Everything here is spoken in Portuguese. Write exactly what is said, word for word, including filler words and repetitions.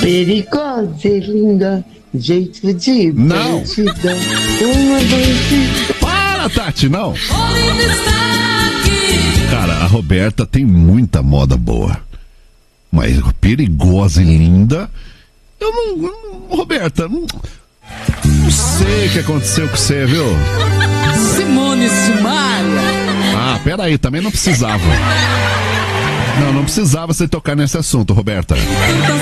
Perigosa e linda, jeito de Não. bandida, uma bandida. Para, Tati, não. Cara, a Roberta tem muita moda boa. Mas perigosa e linda, eu não... não Roberta, não, não sei o que aconteceu com você, viu? Simone Simaria. Ah, peraí, também não precisava. Não, não precisava você tocar nesse assunto, Roberta.